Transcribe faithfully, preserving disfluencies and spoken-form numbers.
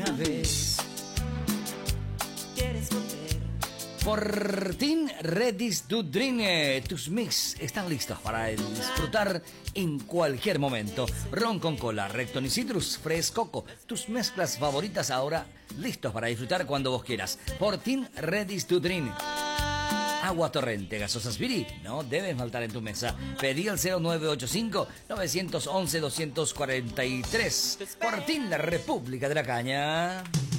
una vez. ¿Quieres volver? Fortín Ready to Drink. eh, Tus mix están listos para disfrutar en cualquier momento. Ron con cola, Recton y Citrus, Frescoco. Tus mezclas favoritas ahora listos para disfrutar cuando vos quieras. Fortín Ready to Drink. Agua Torrente, gasosas Viri, no deben faltar en tu mesa. Pedí al cero nueve ocho cinco, nueve uno uno, dos cuatro cuatro tres. Fortín, la República de la Caña.